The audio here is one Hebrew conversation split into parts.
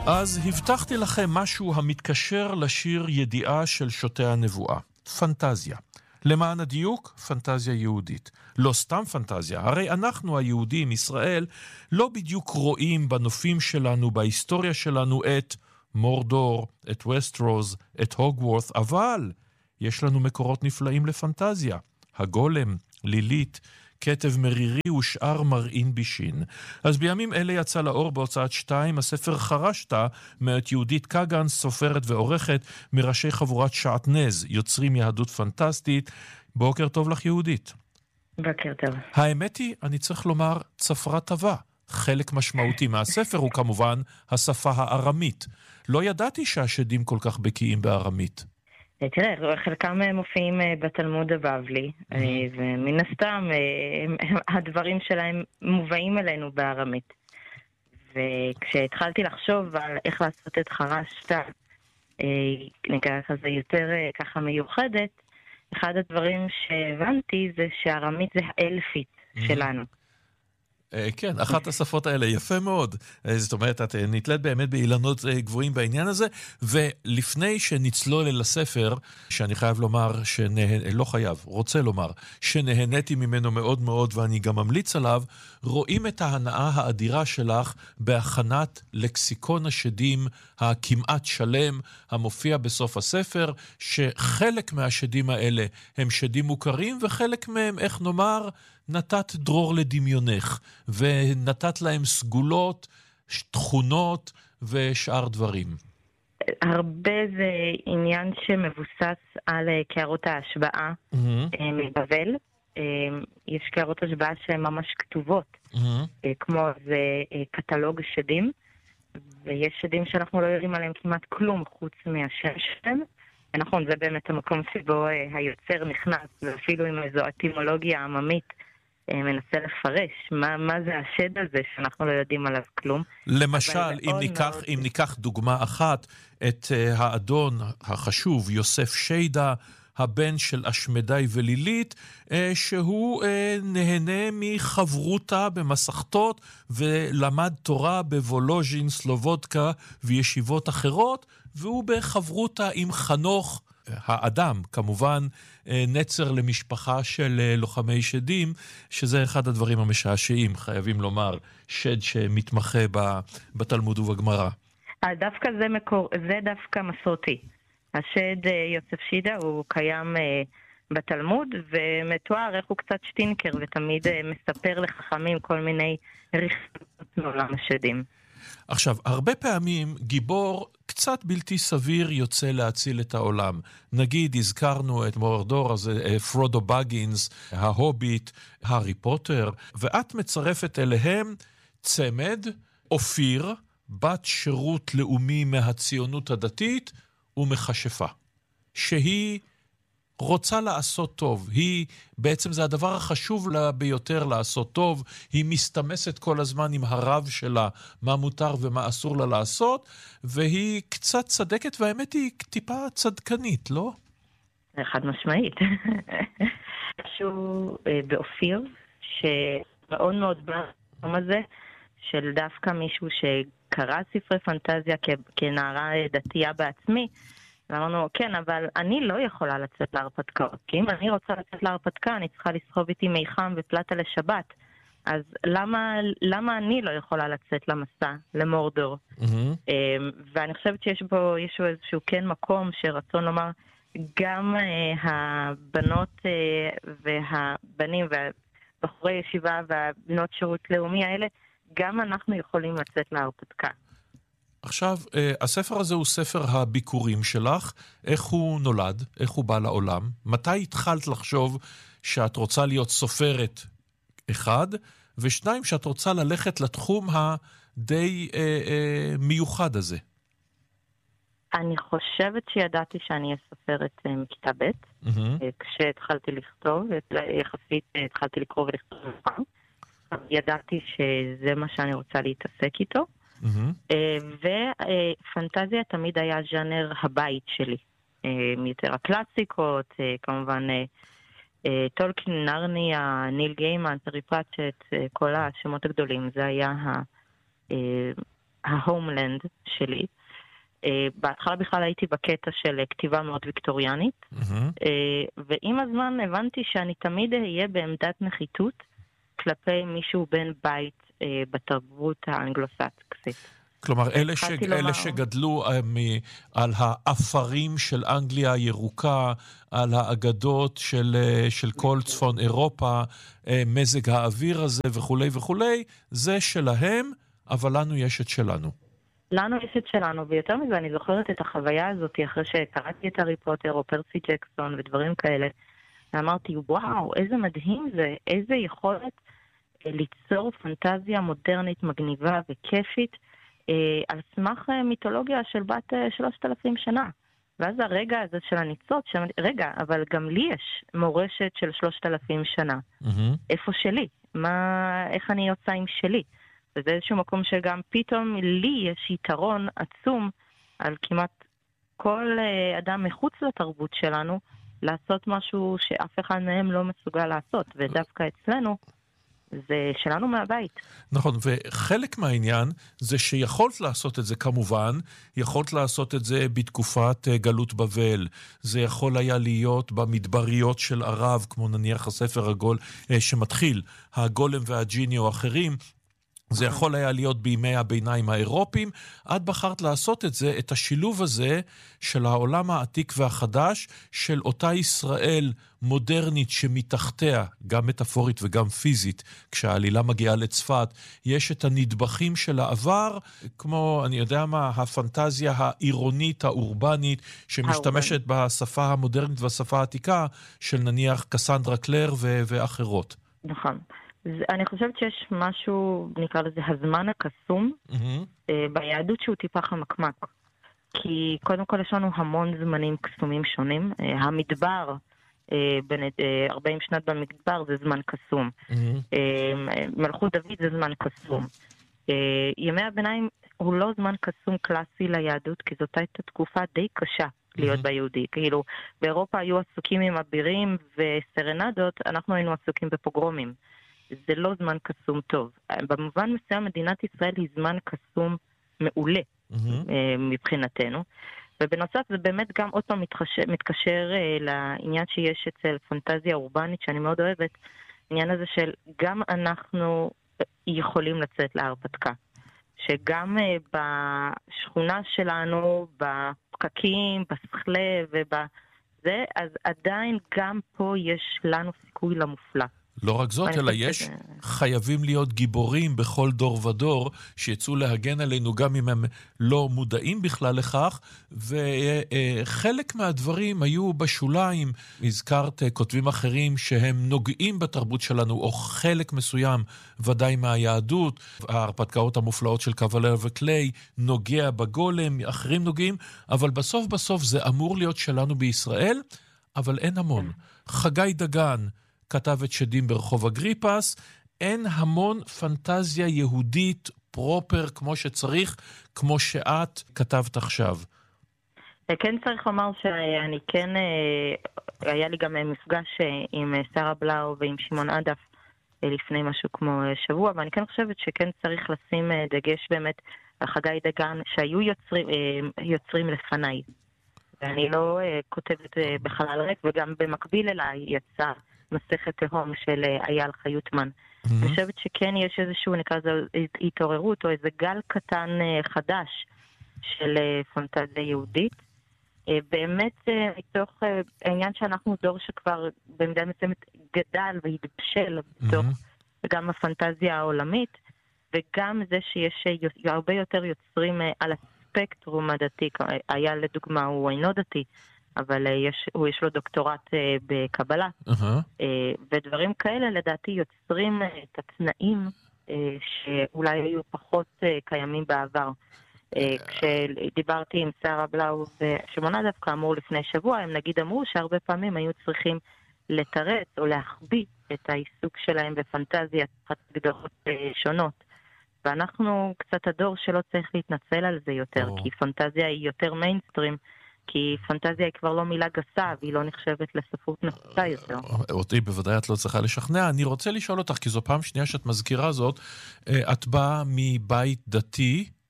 אז הבטחתי לכם משהו המתקשר לשיר ידיעה של שוטי הנבואה. פנטזיה. למען הדיוק, פנטזיה יהודית. לא סתם פנטזיה, הרי אנחנו היהודים, ישראל, לא בדיוק רואים בנופים שלנו, בהיסטוריה שלנו, את מורדור, את וסטרוז, את הוגוורת', אבל יש לנו מקורות נפלאים לפנטזיה. הגולם, לילית, כתב מרירי ושאר מרעין בישין. אז בימים אלה יצא לאור בהוצאת 2 הספר חרשת מאת יהודית קגן, סופרת ועורכת מראשי חבורת שעטנז, יוצרים יהדות פנטסטית. בוקר טוב לך יהודית. בוקר טוב. האמת היא, אני צריך לומר, צפרה טובה. חלק משמעותי מהספר הוא כמובן השפה הארמית. לא ידעתי שהשדים כל כך בקיאים בארמית. תראה, חלקם מופיעים בתלמוד הבבלי, ומן הסתם הדברים שלהם מובאים אלינו בארמית. וכשהתחלתי לחשוב על איך לעשות את חרשת, נקרא כזה יותר ככה מיוחדת, אחד הדברים שהבנתי זה שארמית זה האלפית שלנו. כן, אחת השפות האלה, יפה מאוד. זאת אומרת, את נתלת באמת באילנות גבוהים בעניין הזה, ולפני שנצלול אל הספר, שאני חייב לומר, לא חייב, רוצה לומר, שנהניתי ממנו מאוד מאוד, ואני גם ממליץ עליו, רואים את ההנאה האדירה שלך בהכנת לקסיקון השדים הכמעט שלם, המופיע בסוף הספר, שחלק מהשדים האלה הם שדים מוכרים, וחלק מהם, איך נאמר, נתת דרור לדמיונך, ונתת להם סגולות, תכונות ושאר דברים. הרבה זה עניין שמבוסס על קערות ההשבעה מבבל. יש קערות השבעה שהן ממש כתובות, כמו זה קטלוג שדים, ויש שדים שאנחנו לא יודעים עליהם כמעט כלום חוץ מהשם שלהם. נכון, זה באמת המקום שבו היוצר נכנס, ואפילו עם איזו אטימולוגיה עממית, מנסה לפרש מה זה השד הזה שאנחנו לא יודעים עליו כלום. למשל, אם ניקח דוגמה אחת, את האדון החשוב, יוסף שיידה, הבן של אשמדי ולילית, שהוא נהנה מחברותה במסכתות, ולמד תורה בוולוז'ין, סלובודקה וישיבות אחרות, והוא בחברותה עם חנוך, האדם, כמובן, נצר למשפחה של לוחמי שדים, שזה אחד הדברים המשעשעים, חייבים לומר, שד שמתמחה בתלמוד ובגמרא. דווקא זה דווקא מסורתי. השד יוסף שידה הוא קיים בתלמוד, ומתואר איך הוא קצת שטינקר, ותמיד מספר לחכמים כל מיני רכיבות מעולם השדים. עכשיו, הרבה פעמים גיבור קצת בלתי סביר יוצא להציל את העולם. נגיד, הזכרנו את מורדור, אז פרודו בגינס, ההוביט, הארי פוטר, ואת מצרפת אליהם צמד, אופיר, בת שירות לאומי מהציונות הדתית ומכשפה, שהיא רוצה לעשות טוב. בעצם זה הדבר החשוב לה ביותר לעשות טוב. היא מסתמסת כל הזמן עם הרב שלה, מה מותר ומה אסור לה לעשות, והיא קצת צדקת, והאמת היא טיפה צדקנית, לא? חד משמעית. משהו באופיר, שמאוד מאוד במקום הזה, של דווקא מישהו שקרא ספרי פנטזיה כנערה דתייה בעצמי, ואמרנו, כן, אבל אני לא יכולה לצאת להרפתקאות, כי אם אני רוצה לצאת להרפתקה, אני צריכה לסחוב איתי מיחם ופלטה לשבת. אז למה אני לא יכולה לצאת למסע, למורדור? ואני חושבת שיש בו איזשהו כן מקום שרצון לומר, גם הבנות והבנים והבחורי ישיבה והבנות שירות לאומי האלה, גם אנחנו יכולים לצאת להרפתקה. עכשיו, הספר הזה הוא ספר הביקורים שלך. איך הוא נולד? איך הוא בא לעולם? מתי התחלת לחשוב שאת רוצה להיות סופרת אחד, ושניים, שאת רוצה ללכת לתחום הדי מיוחד הזה? אני חושבת שידעתי שאני אהיה סופרת מכיתה ב', כשהתחלתי לכתוב, יחסית התחלתי לקרוא ולכתוב נכון. ידעתי שזה מה שאני רוצה להתעסק איתו. ופנטזיה תמיד היה ז'אנר הבית שלי, יותר הקלאסיקות, כמובן טולקין, נרניה, ניל גיימן, טרי פראצ'ט, כל השמות הגדולים. זה היה ההומלנד שלי. בהתחלה בכלל הייתי בקטע של כתיבה מאוד ויקטוריאנית, ועם הזמן הבנתי שאני תמיד אהיה בעמדת נחיתות כלפי מישהו בן בית בתרבות האנגלוסקסית. כלומר, אלה שגדלו על האפרים של אנגליה הירוקה, על האגדות של כל צפון אירופה, מזג האוויר הזה וכו' וכו', זה שלהם, אבל לנו יש את שלנו. לנו יש את שלנו, ויותר מזה אני זוכרת את החוויה הזאת אחרי שקראתי את הארי פוטר או פרסי ג'קסון ודברים כאלה, ואמרתי, וואו, איזה מדהים זה, איזה יכולת ליצור פנטזיה מודרנית, מגניבה וכיפית, על סמך מיתולוגיה של בת 3,000 שנה. ואז הרגע הזה של הניצוץ, רגע, אבל גם לי יש מורשת של 3,000 שנה. איפה שלי? איך אני יוצא עם שלי? וזה איזשהו מקום שגם פתאום לי יש יתרון עצום על כמעט כל אדם מחוץ לתרבות שלנו, לעשות משהו שאף אחד מהם לא מסוגל לעשות, ודווקא אצלנו זה שלנו מהבית. נכון, וחלק מהעניין זה שיכולת לעשות את זה כמובן, יכולת לעשות את זה בתקופת גלות בבל, זה יכול היה להיות במדבריות של ערב, כמו נניח הספר הגול שמתחיל, הגולם והג'יני או אחרים, זה יכול היה להיות בימי הביניים האירופיים, את בחרת לעשות את זה, את השילוב הזה של העולם העתיק והחדש, של אותה ישראל מודרנית שמתחתיה, גם מטאפורית וגם פיזית, כשהעלילה מגיעה לצפת, יש את הנדבכים של העבר, כמו, אני יודע מה, הפנטזיה העירונית, האורבנית, שמשתמשת בשפה המודרנית והשפה העתיקה, של נניח קסנדרה קלר ואחרות. נכון. אני חושבת שיש משהו, נקרא לזה, הזמן הקסום ביהדות שהוא טיפה חמקמק. כי קודם כל יש לנו המון זמנים קסומים שונים. המדבר, 40 שנת במדבר זה זמן קסום. מלכות דוד זה זמן קסום. ימי הביניים הוא לא זמן קסום קלאסי ליהדות, כי זאת הייתה תקופה די קשה להיות ביהודי. כאילו, באירופה היו עסוקים עם אבירים וסרנדות, אנחנו היינו עסוקים בפוגרומים. זה לא זמן קסום טוב. במובן מסוים מדינת ישראל היא זמן קסום מעולה מבחינתנו. ובנוסף זה באמת גם עוד פעם מתקשר לעניין שיש אצל פנטזיה אורבנית שאני מאוד אוהבת, העניין הזה של גם אנחנו יכולים לצאת להרפתקה. שגם בשכונה שלנו, בפקקים, בסכלה ובזה, אז עדיין גם פה יש לנו סיכוי למופלא. לא רק זאת, אלא יש חייבים להיות גיבורים בכל דור ודור, שיצאו להגן עלינו גם אם הם לא מודעים בכלל לכך, וחלק מהדברים היו בשוליים, הזכרת כותבים אחרים שהם נוגעים בתרבות שלנו, או חלק מסוים ודאי מהיהדות, ההרפתקאות המופלאות של קבלר וקליי, נוגע בגולם, אחרים נוגעים, אבל בסוף זה אמור להיות שלנו בישראל, אבל אין המון. חגי דגן, כתב את שדים ברחוב אגריפס, אין המון פנטזיה יהודית פרופר כמו שצריך, כמו שאת כתבת עכשיו. כן צריך לומר שאני כן, היה לי גם מפגש עם שרה בלאו ועם שמעון עדף לפני משהו כמו שבוע, ואני כן חושבת שכן צריך לשים דגש באמת על חגי דגן שהיו יוצרים לפניי. ואני לא כותבת בחלל ריק, וגם במקביל אליי יצא מסכת תהום של אייל חיוטמן. אני חושבת שכן יש איזשהו, נקרא לזה התעוררות, או איזה גל קטן חדש של פנטזיה יהודית. באמת, מתוך העניין שאנחנו דור שכבר במידה מסוימת גדל והתבשל בתוך גם הפנטזיה העולמית, וגם זה שיש הרבה יותר יוצרים על הספקטרום הדתי. אייל לדוגמה הוא אינו דתי, אבל יש לו דוקטורט בקבלה, ודברים כאלה לדעתי יוצרים את התנאים שאולי היו פחות קיימים בעבר. כשדיברתי עם שרה בלאו ושמעון עדף כאמור לפני שבוע, הם נגיד אמרו שהרבה פעמים היו צריכים לתרץ או להחביא את העיסוק שלהם בפנטזיה הגדרות שונות. ואנחנו קצת הדור שלא צריך להתנצל על זה יותר, כי פנטזיה היא יותר מיינסטרים, כי פנטזיה היא כבר לא מילה גסה, והיא לא נחשבת לספרות נפוצה יותר. אותי בוודאי את לא צריכה לשכנע. אני רוצה לשאול אותך, כי זו פעם שנייה שאת מזכירה זאת, את באה מבית דתי,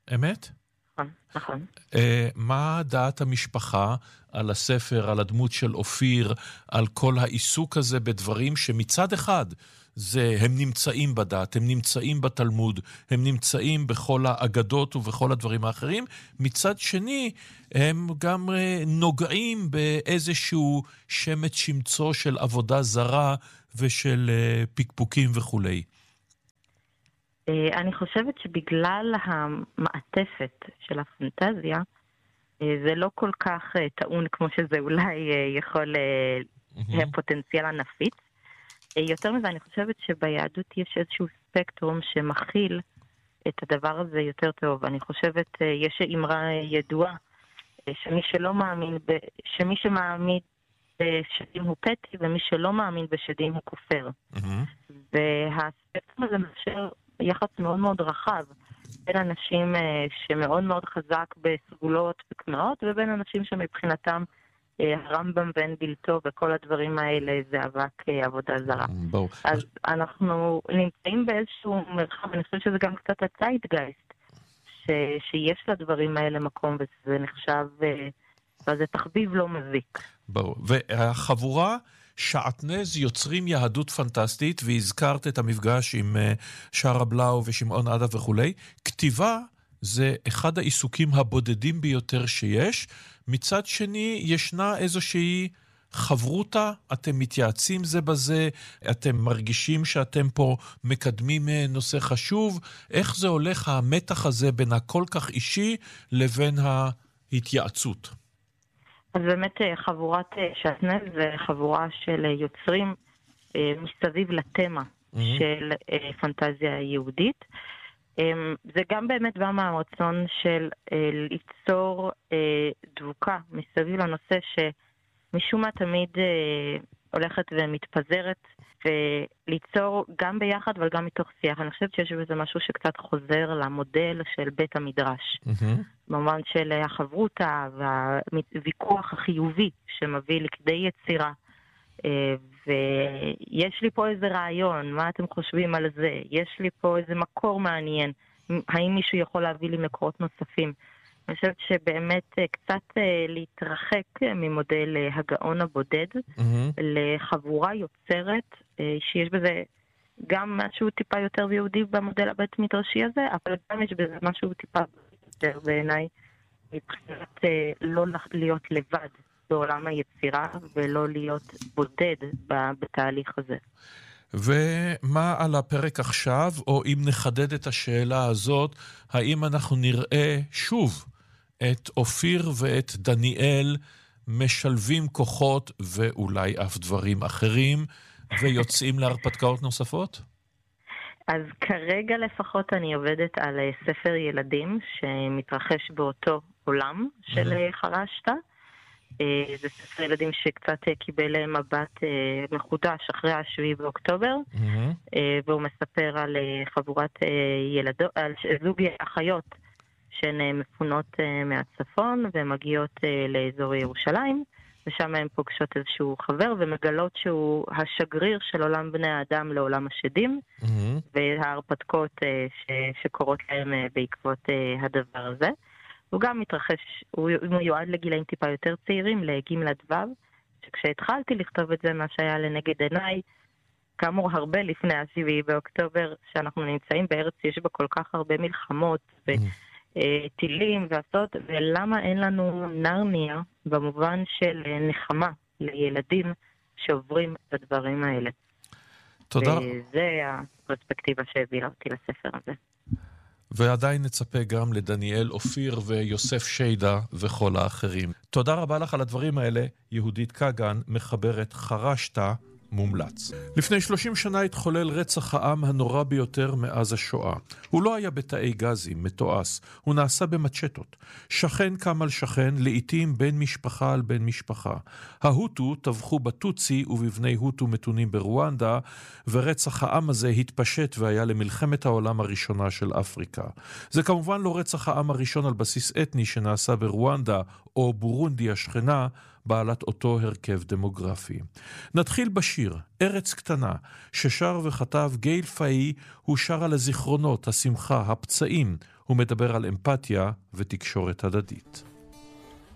אמת? נכון. מה דעת המשפחה על הספר, על הדמות של אופיר, על כל העיסוק הזה בדברים שמצד אחד הם נמצאים בדת, הם נמצאים בתלמוד, הם נמצאים בכל האגדות ובכל הדברים האחרים, מצד שני הם גם נוגעים באיזשהו שמץ שמצו של עבודה זרה ושל פיקפוקים וכולי. אני חושבת שבגלל המעטפת של הפנטזיה, זה לא כל כך טעון כמו שזה אולי יכול הפוטנציאל הנפיץ. יותר מזה, אני חושבת שביהדות יש איזשהו ספקטרום שמכיל את הדבר הזה יותר טוב. אני חושבת, יש אמרה ידועה, שמי שמאמין בשדים הוא פתי, ומי שלא מאמין בשדים הוא כופר. והספקטרום הזה מאפשר יחס מאוד מאוד רחב בין אנשים שמאוד מאוד חזק בסגולות וכמעות, ובין אנשים שמבחינתם הרמב"ם ואין בלתו וכל הדברים האלה זה אבק עבודה זרה. אז אנחנו נמצאים באיזשהו מרחב, אני חושבת שזה גם קצת הצייטגייסט, שיש לדברים האלה מקום, וזה נחשב, וזה תחביב לא מזיק. ברור. והחבורה שעטנז יוצרים יהדות פנטסטית, והזכרת את המפגש עם שרה בלאו ושמעון עדה וכולי. כתיבה זה אחד העיסוקים הבודדים ביותר שיש. מצד שני, ישנה איזושהי חברותה, אתם מתייעצים זה בזה, אתם מרגישים שאתם פה מקדמים נושא חשוב. איך זה הולך המתח הזה בין הכל כך אישי לבין ההתייעצות? אז באמת חבורת שעטנז זה חבורה של יוצרים מסביב לתמה של פנטזיה יהודית. זה גם באמת בא מהרצון של ליצור דבוקה מסביב לנושא שמשום מה תמיד הולכת ומתפזרת, וליצור גם ביחד אבל גם מתוך שיח. אני חושבת שיש בזה משהו שקצת חוזר למודל של בית המדרש. במובן של החברותה והוויכוח החיובי שמביא לכדי יצירה. ויש לי פה איזה רעיון, מה אתם חושבים על זה? יש לי פה איזה מקור מעניין. האם מישהו יכול להביא לי מקורות נוספים? אני חושבת שבאמת קצת להתרחק ממודל הגאון הבודד לחבורה יוצרת, שיש בזה גם משהו טיפה יותר יהודי במודל הבית מדרשי הזה, אבל גם יש בזה משהו טיפה יותר בעיניי, מבחינת לא להיות לבד בעולם היצירה ולא להיות בודד בתהליך הזה. ומה על הפרק עכשיו, או אם נחדד את השאלה הזאת, האם אנחנו נראה שוב את אופיר ואת דניאל משלבים כוחות ואולי אף דברים אחרים ויוצאים להרפתקאות נוספות? אז כרגע לפחות אני עובדת על ספר ילדים שמתרחש באותו עולם של חרשת. זה ספר ילדים שקצת קיבל מבט מחודש אחרי 7 באוקטובר, והוא מספר על חבורת ילדות, על זוג אחיות שהן מפונות מהצפון ומגיעות לאזור ירושלים, ושם הן פוגשות איזשהו חבר ומגלות שהוא השגריר של עולם בני האדם לעולם השדים, וההרפתקות שקורות להם בעקבות הדבר הזה. הוא גם מתרחש, הוא מיועד לגילאים טיפה יותר צעירים, לגמלת ו', שכשהתחלתי לכתוב את זה, מה שהיה לנגד עיניי, כאמור הרבה לפני 7 באוקטובר, שאנחנו נמצאים בארץ שיש בה כל כך הרבה מלחמות וטילים ועשות, ולמה אין לנו נרניה במובן של נחמה לילדים שעוברים את הדברים האלה. תודה. וזה הפרספקטיבה שהביאה אותי לספר הזה. ועדיין נצפה גם לדניאל אופיר ויוסף שיידה וכל האחרים. תודה רבה לך על הדברים האלה, יהודית קגן, מחברת חרשת מומלץ. לפני 30 שנה התחולל רצח העם הנורא ביותר מאז השואה. הוא לא היה בתאי גזים, מתועש, הוא נעשה במצ'טות. שכן קם על שכן, לעתים בין משפחה על בין משפחה. ההוטו טבחו בטוצי ובבני הוטו מתונים ברואנדה, ורצח העם הזה התפשט והיה למלחמת העולם הראשונה של אפריקה. זה כמובן לא רצח העם הראשון על בסיס אתני שנעשה ברואנדה או בורונדי השכנה, בעלת אותו הרכב דמוגרפי. נתחיל בשיר, ארץ קטנה, ששר וכתב גייל פאי, הוא שר על הזיכרונות, השמחה, הפצעים, הוא מדבר על אמפתיה ותקשורת הדדית.